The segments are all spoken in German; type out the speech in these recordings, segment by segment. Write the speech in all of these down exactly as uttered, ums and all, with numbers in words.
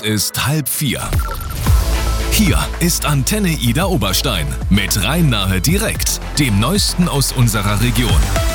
Ist halb vier. Hier ist Antenne Ida Oberstein mit Rhein-Nahe direkt, dem Neuesten aus unserer Region.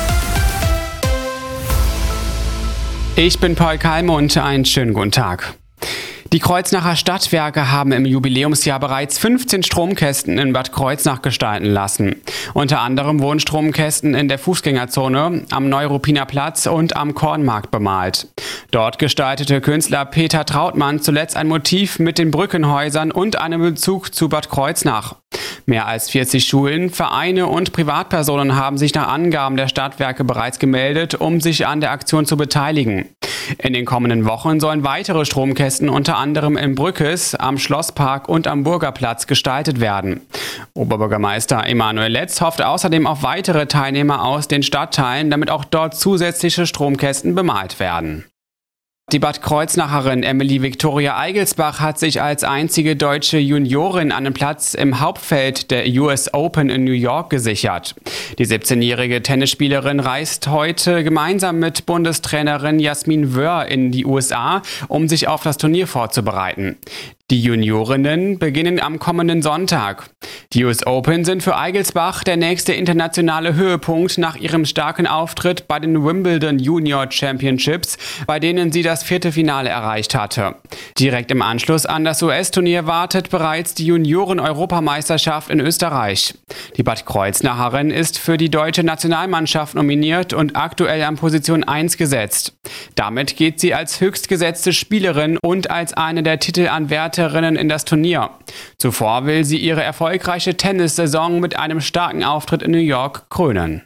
Ich bin Paul Kalmund, einen schönen guten Tag. Die Kreuznacher Stadtwerke haben im Jubiläumsjahr bereits fünfzehn Stromkästen in Bad Kreuznach gestalten lassen. Unter anderem wurden Stromkästen in der Fußgängerzone, am Neuruppiner Platz und am Kornmarkt bemalt. Dort gestaltete Künstler Peter Trautmann zuletzt ein Motiv mit den Brückenhäusern und einem Bezug zu Bad Kreuznach. Mehr als vierzig Schulen, Vereine und Privatpersonen haben sich nach Angaben der Stadtwerke bereits gemeldet, um sich an der Aktion zu beteiligen. In den kommenden Wochen sollen weitere Stromkästen unter anderem in Brückes, am Schlosspark und am Burgerplatz gestaltet werden. Oberbürgermeister Emanuel Letz hofft außerdem auf weitere Teilnehmer aus den Stadtteilen, damit auch dort zusätzliche Stromkästen bemalt werden. Die Bad Kreuznacherin Emily Victoria Eigelsbach hat sich als einzige deutsche Juniorin einen Platz im Hauptfeld der U S Open in New York gesichert. Die siebzehnjährige Tennisspielerin reist heute gemeinsam mit Bundestrainerin Jasmin Wöhr in die U S A, um sich auf das Turnier vorzubereiten. Die Juniorinnen beginnen am kommenden Sonntag. Die U S Open sind für Eigelsbach der nächste internationale Höhepunkt nach ihrem starken Auftritt bei den Wimbledon Junior Championships, bei denen sie das vierte Finale erreicht hatte. Direkt im Anschluss an das U S-Turnier wartet bereits die Junioren-Europameisterschaft in Österreich. Die Bad Kreuznacherin ist für die deutsche Nationalmannschaft nominiert und aktuell an Position eins gesetzt. Damit geht sie als höchstgesetzte Spielerin und als eine der Titelanwärterinnen in das Turnier. Zuvor will sie ihre erfolgreiche Tennissaison mit einem starken Auftritt in New York krönen.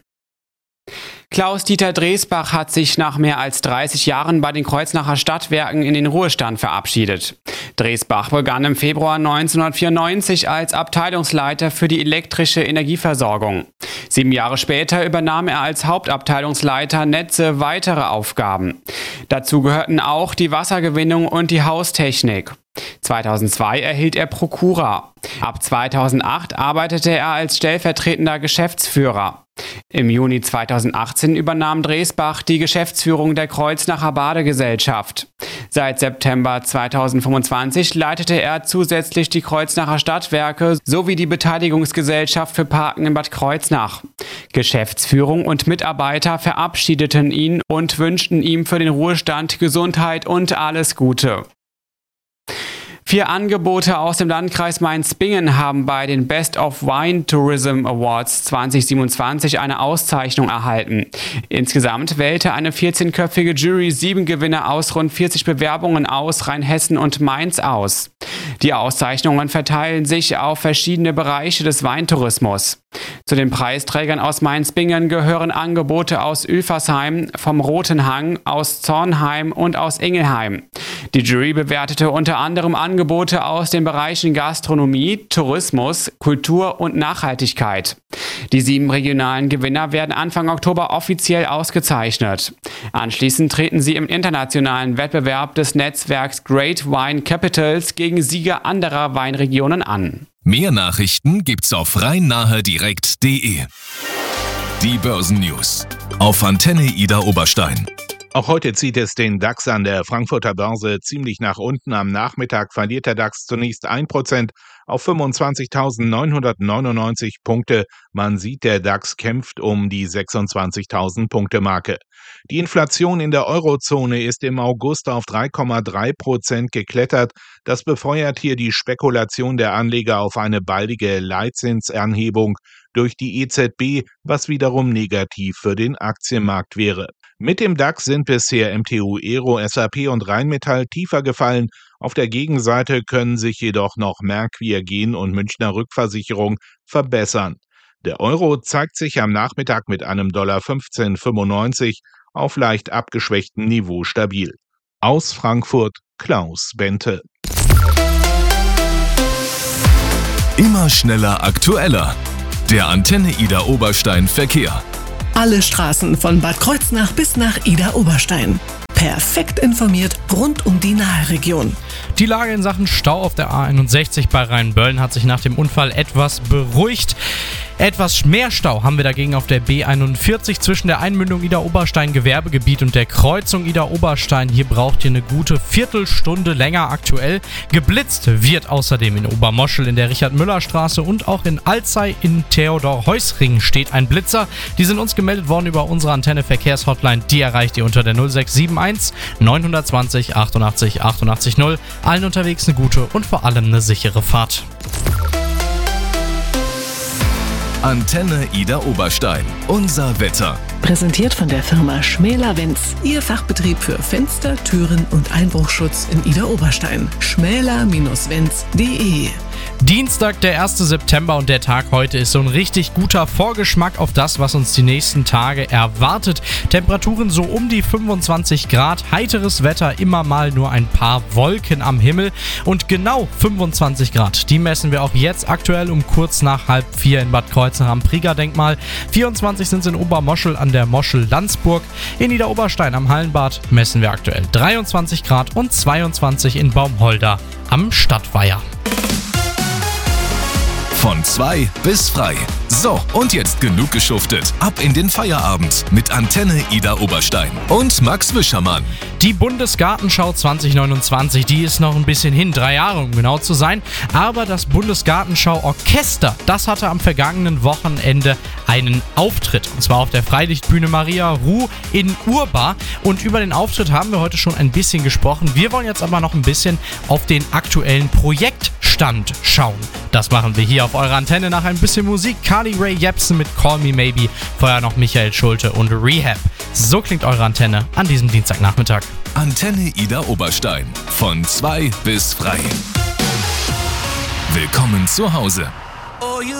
Klaus-Dieter Dresbach hat sich nach mehr als dreißig Jahren bei den Kreuznacher Stadtwerken in den Ruhestand verabschiedet. Dresbach begann im Februar neunzehnhundertvierundneunzig als Abteilungsleiter für die elektrische Energieversorgung. Sieben Jahre später übernahm er als Hauptabteilungsleiter Netze weitere Aufgaben. Dazu gehörten auch die Wassergewinnung und die Haustechnik. zweitausendzwei erhielt er Prokura. Ab zweitausendacht arbeitete er als stellvertretender Geschäftsführer. Im Juni zweitausendachtzehn übernahm Dresbach die Geschäftsführung der Kreuznacher Badegesellschaft. Seit September zweitausendfünfundzwanzig leitete er zusätzlich die Kreuznacher Stadtwerke sowie die Beteiligungsgesellschaft für Parken in Bad Kreuznach. Geschäftsführung und Mitarbeiter verabschiedeten ihn und wünschten ihm für den Ruhestand Gesundheit und alles Gute. Vier Angebote aus dem Landkreis Mainz-Bingen haben bei den Best of Wine Tourism Awards zwanzig siebenundzwanzig eine Auszeichnung erhalten. Insgesamt wählte eine vierzehnköpfige Jury sieben Gewinner aus rund vierzig Bewerbungen aus Rheinhessen und Mainz aus. Die Auszeichnungen verteilen sich auf verschiedene Bereiche des Weintourismus. Zu den Preisträgern aus Mainz-Bingen gehören Angebote aus Ülfersheim, vom Roten Hang, aus Zornheim und aus Ingelheim. Die Jury bewertete unter anderem Angebote aus den Bereichen Gastronomie, Tourismus, Kultur und Nachhaltigkeit. Die sieben regionalen Gewinner werden Anfang Oktober offiziell ausgezeichnet. Anschließend treten sie im internationalen Wettbewerb des Netzwerks Great Wine Capitals gegen Sieger anderer Weinregionen an. Mehr Nachrichten gibt's auf rhein-nahe direkt punkt de. Die Börsennews auf Antenne Ida Oberstein. Auch heute zieht es den DAX an der Frankfurter Börse ziemlich nach unten. Am Nachmittag verliert der DAX zunächst ein Prozent auf fünfundzwanzigtausendneunhundertneunundneunzig Punkte. Man sieht, der DAX kämpft um die sechsundzwanzigtausend Punkte Marke. Die Inflation in der Eurozone ist im August auf drei Komma drei Prozent geklettert. Das befeuert hier die Spekulation der Anleger auf eine baldige Leitzinsanhebung durch die E Z B, was wiederum negativ für den Aktienmarkt wäre. Mit dem DAX sind bisher M T U, Aero, S A P und Rheinmetall tiefer gefallen. Auf der Gegenseite können sich jedoch noch Merck, Viagen und Münchner Rückversicherung verbessern. Der Euro zeigt sich am Nachmittag mit einem Dollar fünfzehn Komma fünfundneunzig auf leicht abgeschwächtem Niveau stabil. Aus Frankfurt, Klaus Bente. Immer schneller, aktueller. Der Antenne Ida Oberstein Verkehr. Alle Straßen von Bad Kreuznach bis nach Ida Oberstein. Perfekt informiert rund um die Nahe-Region. Die Lage in Sachen Stau auf der A einundsechzig bei Rheinböllen hat sich nach dem Unfall etwas beruhigt. Etwas mehr Stau haben wir dagegen auf der B einundvierzig zwischen der Einmündung Idar-Oberstein Gewerbegebiet und der Kreuzung Idar-Oberstein. Hier braucht ihr eine gute Viertelstunde länger aktuell. Geblitzt wird außerdem in Obermoschel in der Richard-Müller-Straße und auch in Alzey in Theodor-Heuss-Ring steht ein Blitzer. Die sind uns gemeldet worden über unsere Antenne-Verkehrshotline. Die erreicht ihr unter der null sechs sieben eins neun zwei null achtundachtzig achtundachtzig null. Allen unterwegs eine gute und vor allem eine sichere Fahrt. Antenne Idar Oberstein. Unser Wetter. Präsentiert von der Firma Schmäler-Wenz. Ihr Fachbetrieb für Fenster, Türen und Einbruchschutz in Idar Oberstein. schmäler Bindestrich wenz punkt de. Dienstag, der erste September, und der Tag heute ist so ein richtig guter Vorgeschmack auf das, was uns die nächsten Tage erwartet. Temperaturen so um die fünfundzwanzig Grad, heiteres Wetter, immer mal nur ein paar Wolken am Himmel und genau fünfundzwanzig Grad. Die messen wir auch jetzt aktuell um kurz nach halb vier in Bad Kreuznach am Prieger-Denkmal. vierundzwanzig sind es in Obermoschel an der Moschel-Landsburg. In Idar-Oberstein am Hallenbad messen wir aktuell dreiundzwanzig Grad und zweiundzwanzig in Baumholder am Stadtweiher. Von zwei bis frei. So, und jetzt genug geschuftet. Ab in den Feierabend mit Antenne Idar Oberstein und Max Wischermann. Die Bundesgartenschau zwanzig neunundzwanzig, die ist noch ein bisschen hin, drei Jahre um genau zu sein. Aber das Bundesgartenschau-Orchester, das hatte am vergangenen Wochenende einen Auftritt. Und zwar auf der Freilichtbühne Maria Ruh in Urbar. Und über den Auftritt haben wir heute schon ein bisschen gesprochen. Wir wollen jetzt aber noch ein bisschen auf den aktuellen Projektstand schauen. Das machen wir hier auf eurer Antenne nach ein bisschen Musik. Carly Rae Jepsen mit Call Me Maybe, vorher noch Michael Schulte und Rehab. So klingt eure Antenne an diesem Dienstagnachmittag. Antenne Idar Oberstein. Von zwei bis frei. Willkommen zu Hause.